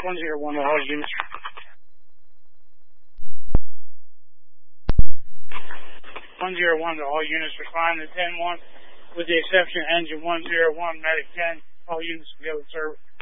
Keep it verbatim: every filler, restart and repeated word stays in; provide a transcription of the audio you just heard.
one zero one to all units. one zero one to all units respond to ten one with the exception of engine one zero one, medic ten. All units will be able to serve.